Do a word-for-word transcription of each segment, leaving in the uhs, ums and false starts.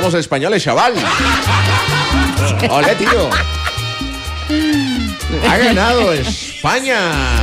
somos españoles, chaval. Ole, tío. Ha ganado España.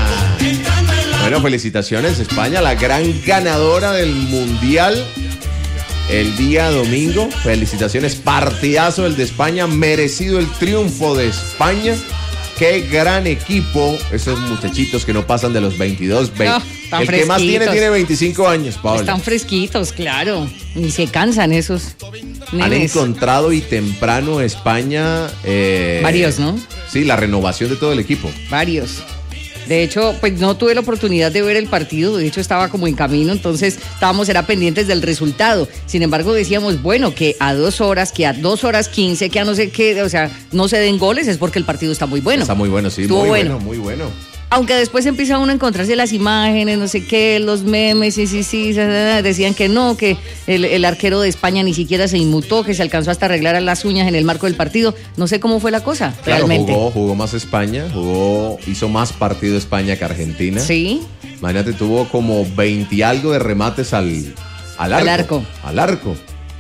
Bueno, felicitaciones, España, la gran ganadora del Mundial el día domingo. Felicitaciones, partidazo el de España, merecido el triunfo de España. Qué gran equipo, esos muchachitos que no pasan de los veintidós, veinte. No, el que más tiene tiene veinticinco años, Paola. Están fresquitos, claro, y se cansan esos nenes. Han encontrado y temprano España... Eh, Varios, ¿no? Sí, la renovación de todo el equipo. Varios. De hecho, pues no tuve la oportunidad de ver el partido, de hecho estaba como en camino, entonces estábamos era pendientes del resultado. Sin embargo, decíamos, bueno, que a dos horas, que a dos horas quince, que a no sé qué, o sea, no se den goles, es porque el partido está muy bueno. Está muy bueno, sí, Estuvo muy bueno. bueno, muy bueno. Aunque después empieza uno a encontrarse las imágenes, no sé qué, los memes, sí, sí, sí, decían que no, que el, el arquero de España ni siquiera se inmutó, que se alcanzó hasta arreglar las uñas en el marco del partido. No sé cómo fue la cosa, claro, realmente. Jugó, jugó más España, jugó, hizo más partido España que Argentina. Sí. Imagínate, tuvo como veinte y algo de remates al, al arco. Al arco. Al arco.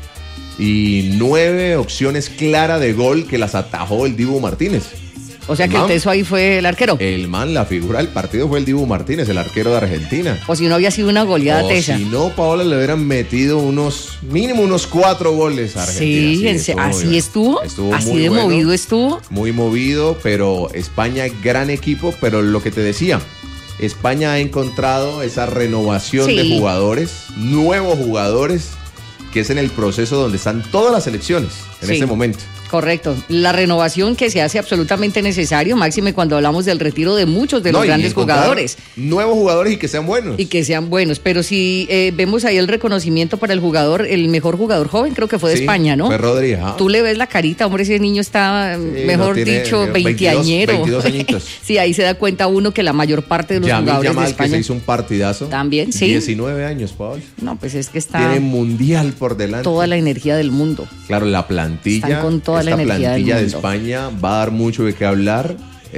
Y nueve opciones claras de gol que las atajó el Dibu Martínez. O sea el que man, el teso ahí fue el arquero. El man, la figura del partido fue el Dibu Martínez, el arquero de Argentina. O si no había sido una goleada o tesa. Si no, Paola, le hubieran metido unos, mínimo unos cuatro goles a Argentina. Sí, sí estuvo así estuvo. estuvo así muy de bueno, movido estuvo. Muy movido, pero España, gran equipo, pero lo que te decía, España ha encontrado esa renovación sí. de jugadores, nuevos jugadores, que es en el proceso donde están todas las selecciones en sí. este momento. Correcto, la renovación que se hace absolutamente necesario, máxime cuando hablamos del retiro de muchos de los no, grandes jugadores. Nuevos jugadores y que sean buenos. Y que sean buenos, pero si eh, vemos ahí el reconocimiento para el jugador, el mejor jugador joven creo que fue de sí, España, ¿no? Fue Rodríguez. ¿Ah? Tú le ves la carita, hombre, ese niño está, sí, mejor no tiene, dicho, veinteañero. veintidós añitos. Sí, ahí se da cuenta uno que la mayor parte de los Yamil jugadores Yamal, de España. Que se hizo un partidazo. También, sí. diecinueve años, Paul. No, pues es que está... Tiene mundial por delante. Toda la energía del mundo. Claro, la plantilla. Están con toda la energía del mundo. De España va a dar mucho de qué hablar.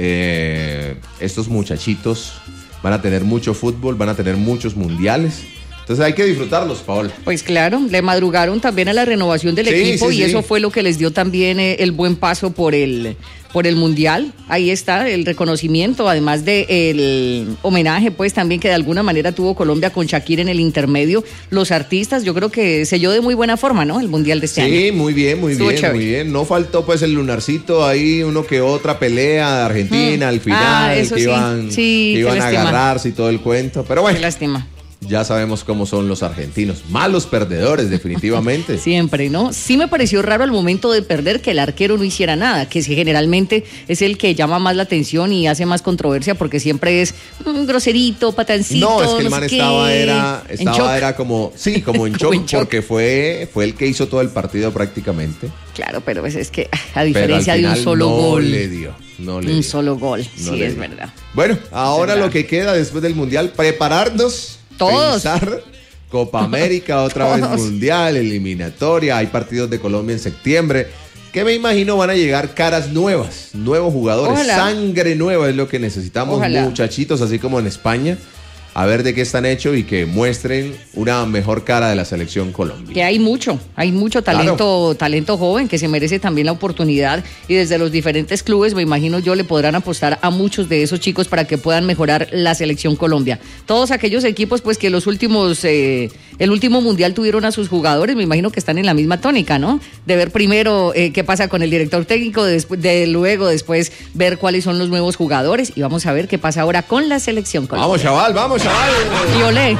Eh, estos muchachitos van a tener mucho fútbol, van a tener muchos mundiales. Entonces hay que disfrutarlos, Paola. Pues claro, le madrugaron también a la renovación del sí, equipo sí, y sí. eso fue lo que les dio también eh, el buen paso por el, por el Mundial. Ahí está el reconocimiento, además del homenaje, pues también que de alguna manera tuvo Colombia con Shakira en el intermedio. Los artistas, yo creo que selló de muy buena forma, ¿no? El Mundial de este sí, año. Sí, muy bien, muy Estuvo bien, chévere. muy bien. No faltó pues el lunarcito ahí, uno que otra pelea de Argentina mm. al final, ah, eso que sí. iban, sí, que iban a agarrarse y todo el cuento. Pero bueno. Qué lástima. Ya sabemos cómo son los argentinos. Malos perdedores, definitivamente. Siempre, ¿no? Sí me pareció raro al momento de perder que el arquero no hiciera nada, que generalmente es el que llama más la atención y hace más controversia porque siempre es un groserito, patancito. No, es que el no man sé estaba, qué. era, estaba era como, sí, como en shock, en shock porque fue, fue el que hizo todo el partido prácticamente. Claro, pero pues es que a diferencia de un solo no gol. Le dio, no le un dio. solo gol, no sí, le es dio. verdad. Bueno, ahora verdad. lo que queda después del Mundial, prepararnos. Todos. Pensar Copa América, otra vez Mundial, eliminatoria, hay partidos de Colombia en septiembre, que me imagino van a llegar caras nuevas, nuevos jugadores, Ojalá. sangre nueva es lo que necesitamos, Ojalá. muchachitos, así como en España, a ver de qué están hechos y que muestren una mejor cara de la selección Colombia. Que hay mucho, hay mucho talento, Claro. talento joven que se merece también la oportunidad y desde los diferentes clubes, me imagino yo, le podrán apostar a muchos de esos chicos para que puedan mejorar la selección Colombia. Todos aquellos equipos, pues que los últimos, eh, el último mundial tuvieron a sus jugadores, me imagino que están en la misma tónica, ¿no? De ver primero eh, qué pasa con el director técnico, de, después, de luego después ver cuáles son los nuevos jugadores y vamos a ver qué pasa ahora con la selección Colombia. Vamos, chaval, vamos, chaval. Y olé.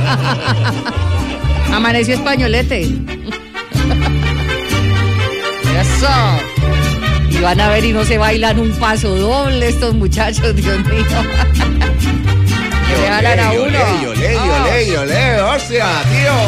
Amaneció españolete. Eso. Y van a ver y no se bailan un paso doble estos muchachos, Dios mío. Que le jalan a uno. Yolé, yolé, yolé, yolé, yolé, hostia, tío.